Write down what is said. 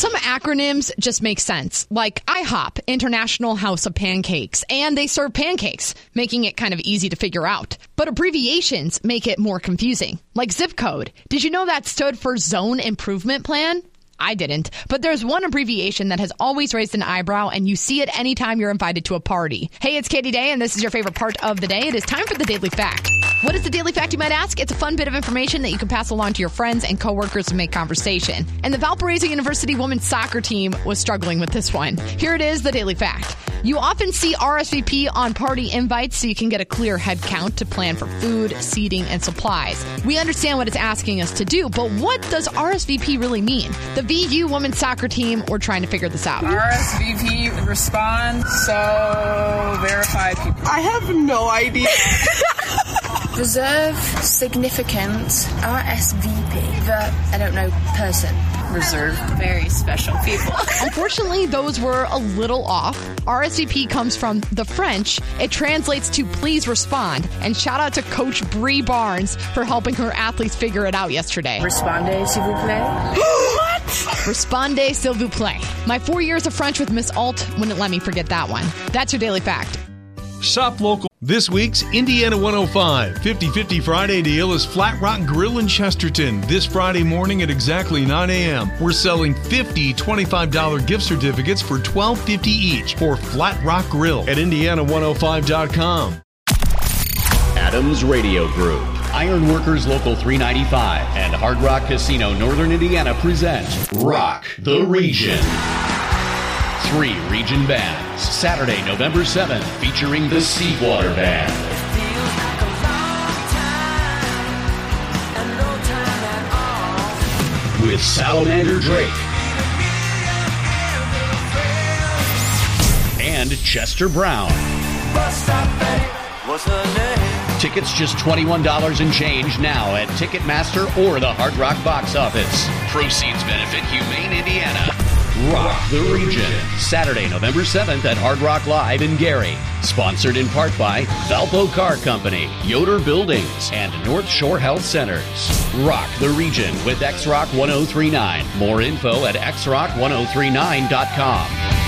Some acronyms just make sense, like IHOP, International House of Pancakes, and they serve pancakes, making it kind of easy to figure out. But abbreviations make it more confusing, like zip code. Did you know that stood for Zone Improvement Plan? I didn't, but there's one abbreviation that has always raised an eyebrow, and you see it anytime you're invited to a party. Hey, it's Katie Day, and this is your favorite part of the day. It is time for the Daily Fact. What is the Daily Fact, you might ask? It's a fun bit of information that you can pass along to your friends and coworkers to make conversation. And the Valparaiso University women's soccer team was struggling with this one. Here it is, the Daily Fact. You often see RSVP on party invites so you can get a clear head count to plan for food, seating, and supplies. We understand what it's asking us to do, but what does RSVP really mean? The VU women's soccer team were trying to figure this out. RSVP, respond, so verified people. I have no idea. Reserve, significant, RSVP, I don't know, person. Reserved, very special people. Unfortunately, those were a little off. RSVP comes from the French. It translates to please respond. And shout out to Coach Bree Barnes for helping her athletes figure it out yesterday. Respondez, s'il vous plaît. What? Respondez, s'il vous plaît. My 4 years of French with Miss Alt wouldn't let me forget that one. That's your Daily Fact. Shop local. This week's Indiana 105 50/50 Friday deal is Flat Rock Grill in Chesterton. This Friday morning at exactly 9 a.m. We're selling 50 $25 gift certificates for $12.50 each for Flat Rock Grill at Indiana105.com. Adams Radio Group, Ironworkers Local 395, and Hard Rock Casino Northern Indiana present Rock the Region. 3 region bands, Saturday, November 7th, featuring the Seawater Band. With Salamander Drake. And Chester Brown. What's her name? Tickets just $21 and change now at Ticketmaster or the Hard Rock box office. Proceeds benefit Humane Indiana. Rock the Region, Saturday, November 7th at Hard Rock Live in Gary. Sponsored in part by Valpo Car Company, Yoder Buildings, and North Shore Health Centers. Rock the Region with X-Rock 1039. More info at xrock1039.com.